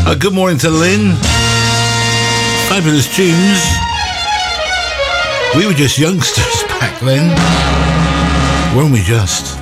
Good morning to Lynn. Fabulous tunes. We were just youngsters back then, weren't we just?